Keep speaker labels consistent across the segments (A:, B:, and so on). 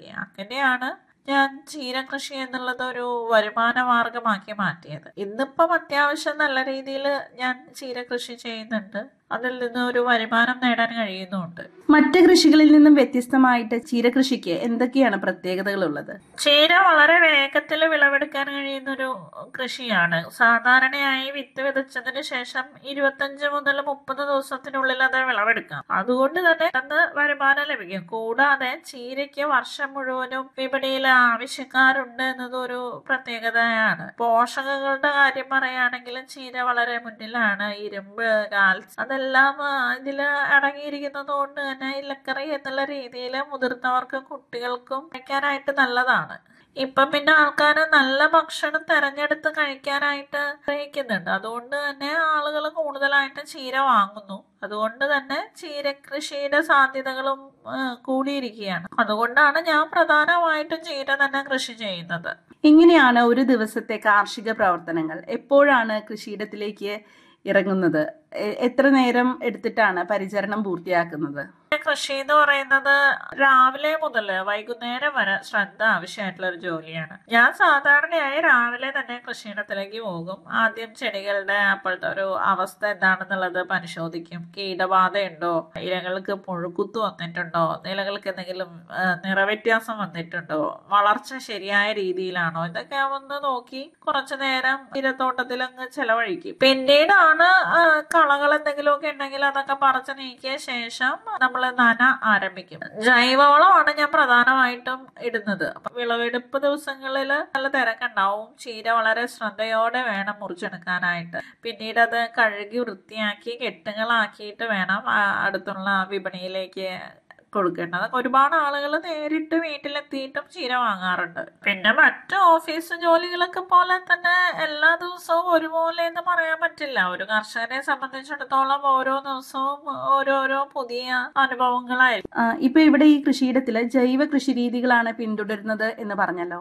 A: തുടങ്ങി. അങ്ങനെയാണ് ഞാൻ ചീരകൃഷി എന്നുള്ളത് ഒരു വരുമാന മാർഗമാക്കി മാറ്റിയത്. ഇന്നിപ്പം അത്യാവശ്യം നല്ല രീതിയിൽ ഞാൻ ചീരകൃഷി ചെയ്യുന്നുണ്ട്. അതിൽ നിന്ന് ഒരു വരുമാനം നേടാൻ കഴിയുന്നുണ്ട്.
B: മറ്റ് കൃഷികളിൽ നിന്നും വ്യത്യസ്തമായിട്ട് ചീരകൃഷിക്ക് എന്തൊക്കെയാണ് പ്രത്യേകതകൾ ഉള്ളത്?
A: ചീര വളരെ വേഗത്തിൽ വിളവെടുക്കാൻ കഴിയുന്ന ഒരു കൃഷിയാണ്. സാധാരണയായി വിത്ത് വിതച്ചതിന് ശേഷം 25 മുതൽ 30 ദിവസത്തിനുള്ളിൽ അത് വിളവെടുക്കാം. അതുകൊണ്ട് തന്നെ പെട്ടെന്ന് വരുമാനം ലഭിക്കും. കൂടാതെ ചീരയ്ക്ക് വർഷം മുഴുവനും വിപണിയിൽ ആവശ്യക്കാരുണ്ട് എന്നതൊരു പ്രത്യേകതയാണ്. പോഷകങ്ങളുടെ കാര്യം പറയുകയാണെങ്കിലും ചീര വളരെ മുന്നിലാണ്. ഇരുമ്പ്, കാൽസ്യം അതെല്ലാം ഇതില് അടങ്ങിയിരിക്കുന്നത് കൊണ്ട് തന്നെ ഇലക്കറി എന്നുള്ള രീതിയിൽ മുതിർന്നവർക്കും കുട്ടികൾക്കും കഴിക്കാനായിട്ട് നല്ലതാണ്. ഇപ്പൊ പിന്നെ ആൾക്കാർ നല്ല ഭക്ഷണം തെരഞ്ഞെടുത്ത് കഴിക്കാനായിട്ട് ആഗ്രഹിക്കുന്നുണ്ട്. അതുകൊണ്ട് തന്നെ ആളുകൾ കൂടുതലായിട്ട് ചീര വാങ്ങുന്നു. അതുകൊണ്ട് തന്നെ ചീരകൃഷിയുടെ സാധ്യതകളും കൂടിയിരിക്കുകയാണ്. അതുകൊണ്ടാണ് ഞാൻ പ്രധാനമായിട്ടും ചീര തന്നെ കൃഷി ചെയ്യുന്നത്.
B: എങ്ങനെയാണ് ഒരു ദിവസത്തെ കാർഷിക പ്രവർത്തനങ്ങൾ? എപ്പോഴാണ് കൃഷിയിടത്തിലേക്ക് ഇറങ്ങുന്നത്? എത്ര നേരം എടുത്തിട്ടാണ് പരിചരണം പൂർത്തിയാക്കുന്നത്?
A: കൃഷി എന്ന് പറയുന്നത് രാവിലെ മുതൽ വൈകുന്നേരം വരെ ശ്രദ്ധ ആവശ്യമായിട്ടുള്ള ഒരു ജോലിയാണ്. ഞാൻ സാധാരണയായി രാവിലെ തന്നെ കൃഷിയിടത്തിലേക്ക് പോകും. ആദ്യം ചെടികളുടെ അപ്പോഴത്തെ ഒരു അവസ്ഥ എന്താണെന്നുള്ളത് പരിശോധിക്കും. കീടബാധയുണ്ടോ, ഇലകൾക്ക് പുഴുക്കുത്ത് വന്നിട്ടുണ്ടോ, ഇലകൾക്ക് എന്തെങ്കിലും നിറവ്യത്യാസം വന്നിട്ടുണ്ടോ, വളർച്ച ശരിയായ രീതിയിലാണോ, ഇതൊക്കെ ഒന്ന് നോക്കി കുറച്ചു നേരം ചീരത്തോട്ടത്തിലങ്ങ് ചെലവഴിക്കും. പിന്നീടാണ് കളകൾ എന്തെങ്കിലുമൊക്കെ ഉണ്ടെങ്കിൽ അതൊക്കെ പറിച്ചു നീക്കിയ ശേഷം നമ്മൾ നന ആരംഭിക്കും. ജൈവവളമാണ് ഞാൻ പ്രധാനമായിട്ടും ഇടുന്നത്. അപ്പൊ വിളവെടുപ്പ് ദിവസങ്ങളിൽ നല്ല തിരക്കുണ്ടാവും. ചീര വളരെ ശ്രദ്ധയോടെ വേണം മുറിച്ചെടുക്കാനായിട്ട്. പിന്നീട് അത് കഴുകി വൃത്തിയാക്കി കെട്ടുകളാക്കിയിട്ട് വേണം അടുത്തുള്ള വിപണിയിലേക്ക് കൊടുക്കേണ്ടത്. ഒരുപാട് ആളുകൾ നേരിട്ട് വീട്ടിലെത്തിയിട്ടും ചീര വാങ്ങാറുണ്ട്. പിന്നെ മറ്റു ഓഫീസ് ജോലികളൊക്കെ പോലെ തന്നെ എല്ലാ ദിവസവും ഒരുപോലെ എന്ന് പറയാൻ പറ്റില്ല. ഒരു കർഷകനെ സംബന്ധിച്ചിടത്തോളം ഓരോ ദിവസവും ഓരോരോ പുതിയ അനുഭവങ്ങളായിരിക്കും.
B: ഇപ്പൊ ഇവിടെ ഈ കൃഷിയിടത്തില് ജൈവ കൃഷി രീതികളാണ് പിന്തുടരുന്നത് എന്ന് പറഞ്ഞല്ലോ.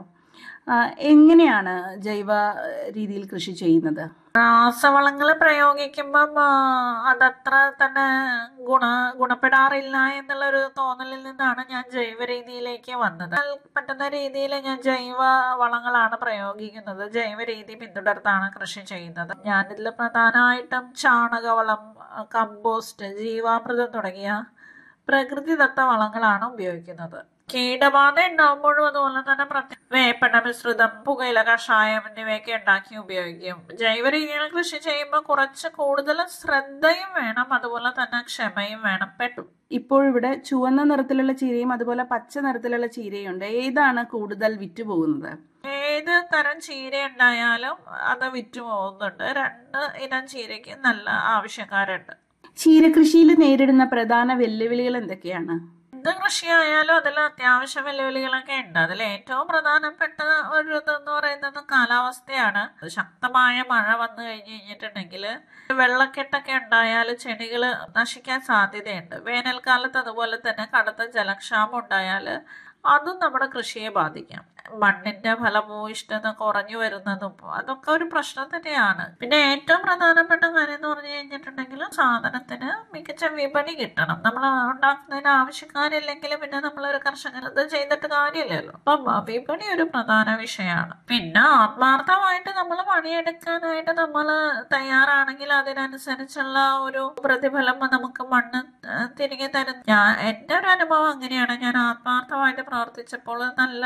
B: എങ്ങനെയാണ് ജൈവ രീതിയിൽ കൃഷി ചെയ്യുന്നത്?
A: രാസവളങ്ങൾ പ്രയോഗിക്കുമ്പം അതത്ര തന്നെ ഗുണപ്പെടാറില്ല എന്നുള്ളൊരു തോന്നലിൽ നിന്നാണ് ഞാൻ ജൈവ രീതിയിലേക്ക് വന്നത്. പറ്റുന്ന രീതിയിൽ ഞാൻ ജൈവ വളങ്ങളാണ് പ്രയോഗിക്കുന്നത്. ജൈവ രീതി പിന്തുടർത്താണ് കൃഷി ചെയ്യുന്നത്. ഞാനിതിൽ പ്രധാനമായിട്ടും ചാണകവളം, കമ്പോസ്റ്റ്, ജീവാമൃതം തുടങ്ങിയ പ്രകൃതിദത്ത വളങ്ങളാണ് ഉപയോഗിക്കുന്നത്. കീടബാധ ഉണ്ടാകുമ്പോഴും അതുപോലെ തന്നെ വേപ്പെണ്ണ മിശ്രിതം, പുകയില കഷായം എന്നിവയൊക്കെ ഉണ്ടാക്കി ഉപയോഗിക്കും. ജൈവ രീതിയിൽ കൃഷി ചെയ്യുമ്പോൾ കുറച്ച് കൂടുതൽ ശ്രദ്ധയും വേണം, അതുപോലെ തന്നെ ക്ഷമയും വേണം.
B: ഇപ്പോഴിവിടെ ചുവന്ന നിറത്തിലുള്ള ചീരയും അതുപോലെ പച്ച നിറത്തിലുള്ള ചീരയും ഉണ്ട്. ഏതാണ് കൂടുതൽ വിറ്റുപോകുന്നത്?
A: ഏത് തരം ചീര ഉണ്ടായാലും അത് വിറ്റുപോകുന്നുണ്ട്. 2 ഇനം ചീരയ്ക്ക് നല്ല ആവശ്യക്കാരുണ്ട്.
B: ചീരകൃഷിയിൽ നേരിടുന്ന പ്രധാന വെല്ലുവിളികൾ എന്തൊക്കെയാണ്?
A: എന്ത് കൃഷിയായാലും അതിൽ അത്യാവശ്യം വെല്ലുവിളികളൊക്കെ ഉണ്ട്. അതിൽ ഏറ്റവും പ്രധാനപ്പെട്ട ഒരു ഇതെന്ന് പറയുന്നത് കാലാവസ്ഥയാണ്. ശക്തമായ മഴ വന്നു കഴിഞ്ഞിട്ടുണ്ടെങ്കിൽ വെള്ളക്കെട്ടൊക്കെ ഉണ്ടായാൽ ചെടികൾ നശിക്കാൻ സാധ്യതയുണ്ട്. വേനൽക്കാലത്ത് അതുപോലെ തന്നെ കടുത്ത ജലക്ഷാമം ഉണ്ടായാൽ അതും നമ്മുടെ കൃഷിയെ ബാധിക്കാം. മണ്ണിന്റെ ഫലഭൂയിഷ്ഠത കുറഞ്ഞു വരുന്നതും അതൊക്കെ ഒരു പ്രശ്നം തന്നെയാണ്. പിന്നെ ഏറ്റവും പ്രധാനപ്പെട്ട കാര്യം എന്ന് പറഞ്ഞു കഴിഞ്ഞിട്ടുണ്ടെങ്കിൽ സാധനത്തിന് മികച്ച വിപണി കിട്ടണം. നമ്മൾ ഉണ്ടാക്കുന്നതിന് ആവശ്യക്കാരില്ലെങ്കിൽ പിന്നെ നമ്മളൊരു കർഷകൻ ഇത് ചെയ്തിട്ട് കാര്യമില്ലല്ലോ. അപ്പം വിപണി ഒരു പ്രധാന വിഷയമാണ്. പിന്നെ ആത്മാർത്ഥമായിട്ട് നമ്മൾ പണിയെടുക്കാനായിട്ട് നമ്മൾ തയ്യാറാണെങ്കിൽ അതിനനുസരിച്ചുള്ള ഒരു പ്രതിഫലം നമുക്ക് മണ്ണ് തിരികെ തരും. എന്റെ ഒരു അനുഭവം അങ്ങനെയാണ്. ഞാൻ ആത്മാർത്ഥമായിട്ട് പ്രവർത്തിച്ചപ്പോൾ നല്ല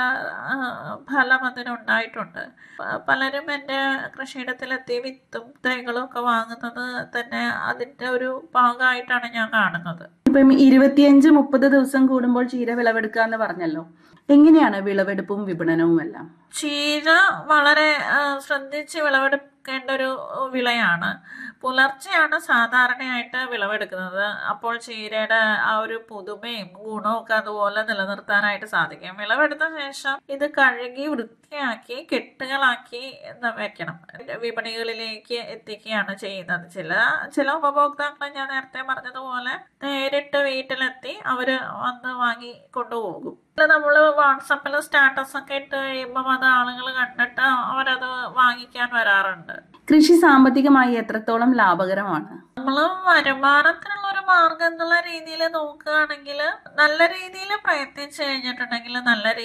A: ഫലം അതിനുണ്ടായിട്ടുണ്ട്. പലരും എൻ്റെ കൃഷിയിടത്തിലെത്തി വിത്തും തൈകളും ഒക്കെ വാങ്ങുന്നത് തന്നെ അതിന്റെ ഒരു ഭാഗമായിട്ടാണ് ഞാൻ കാണുന്നത്.
B: ഇപ്പം 25-30 ദിവസം കൂടുമ്പോൾ ചീര വിളവെടുക്കുക എന്ന് പറഞ്ഞല്ലോ. എങ്ങനെയാണ് വിളവെടുപ്പും വിപണനവും എല്ലാം?
A: ചീര വളരെ ശ്രദ്ധിച്ച് വിളവെടുക്കേണ്ട ഒരു വിളയാണ്. പുലർച്ചെയാണ് സാധാരണയായിട്ട് വിളവെടുക്കുന്നത്. അപ്പോൾ ചീരയുടെ ആ ഒരു പുതുമയും ഗുണവും ഒക്കെ അതുപോലെ നിലനിർത്താനായിട്ട് സാധിക്കും. വിളവെടുത്ത ശേഷം ഇത് കഴുകി വൃത്തിയാക്കി കെട്ടുകളാക്കി വെക്കണം. വിപണികളിലേക്ക് എത്തിക്കുകയാണ് ചെയ്യുന്നത്. ചില ഉപഭോക്താക്കളെ ഞാൻ നേരത്തെ പറഞ്ഞതുപോലെ നേരിട്ട് വീട്ടിലെത്തി അവര് വന്ന് വാങ്ങി കൊണ്ടുപോകും. നമ്മള് വാട്സപ്പിൽ സ്റ്റാറ്റസ് ഒക്കെ ഇട്ട് കഴിയുമ്പോൾ അത് ആളുകൾ കണ്ടിട്ട് അവരത് വാങ്ങിക്കാൻ വരാറുണ്ട്.
B: കൃഷി സാമ്പത്തികമായി എത്രത്തോളം ലാഭകരമാണ്?
A: നമ്മള് വരുമാനത്തിനുള്ള ഒരു മാർഗം എന്നുള്ള രീതിയിൽ നോക്കുകയാണെങ്കിൽ നല്ല രീതിയിൽ പ്രയത്നിച്ചു കഴിഞ്ഞിട്ടുണ്ടെങ്കിൽ നല്ല